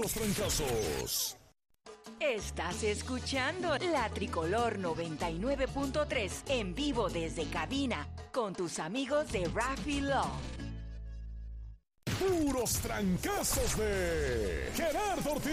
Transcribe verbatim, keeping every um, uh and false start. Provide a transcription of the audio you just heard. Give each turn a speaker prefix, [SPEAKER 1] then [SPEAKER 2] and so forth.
[SPEAKER 1] puros trancazos.
[SPEAKER 2] Estás escuchando La Tricolor noventa y nueve punto tres en vivo desde cabina con tus amigos de Raffy Love.
[SPEAKER 1] Puros trancazos de Gerardo Ortiz.